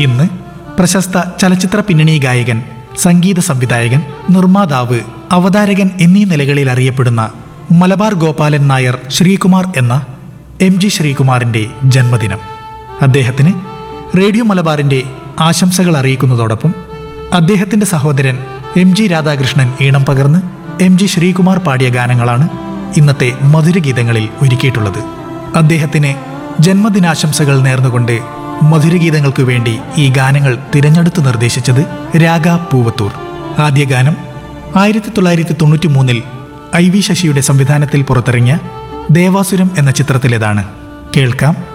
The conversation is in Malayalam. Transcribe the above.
ഇന്ന് പ്രശസ്ത ചലച്ചിത്ര പിന്നണി ഗായകൻ, സംഗീത സംവിധായകൻ, നിർമ്മാതാവ്, അവതാരകൻ എന്നീ നിലകളിൽ അറിയപ്പെടുന്ന മലബാർ ഗോപാലൻ നായർ ശ്രീകുമാർ എന്ന MG ശ്രീകുമാറിൻ്റെ ജന്മദിനം. അദ്ദേഹത്തിന് റേഡിയോ മലബാറിൻ്റെ ആശംസകൾ അറിയിക്കുന്നതോടൊപ്പം അദ്ദേഹത്തിൻ്റെ സഹോദരൻ MG രാധാകൃഷ്ണൻ ഈണം പകർന്ന് MG ശ്രീകുമാർ പാടിയ ഗാനങ്ങളാണ് ഇന്നത്തെ മധുരഗീതങ്ങളിൽ ഒരുക്കിയിട്ടുള്ളത്. അദ്ദേഹത്തിന് ജന്മദിനാശംസകൾ നേർന്നുകൊണ്ട് മധുരഗീതങ്ങൾക്കു വേണ്ടി ഈ ഗാനങ്ങൾ തിരഞ്ഞെടുത്ത് നിർദ്ദേശിച്ചത് രാഗ പൂവത്തൂർ. ആദ്യ ഗാനം 1993 IV ശശിയുടെ സംവിധാനത്തിൽ പുറത്തിറങ്ങിയ ദേവാസുരം എന്ന ചിത്രത്തിലേതാണ്. കേൾക്കാം.